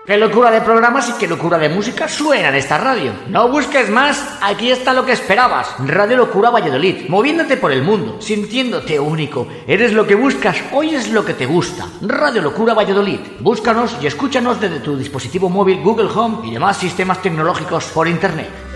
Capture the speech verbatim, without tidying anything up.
Qué locura de programas y qué locura de música suena en esta radio. No busques más, aquí está lo que esperabas. Radio Locura Valladolid, moviéndote por el mundo, sintiéndote único. Eres lo que buscas, hoy es lo que te gusta. Radio Locura Valladolid. Búscanos y escúchanos desde tu dispositivo móvil, Google Home y demás sistemas tecnológicos por internet.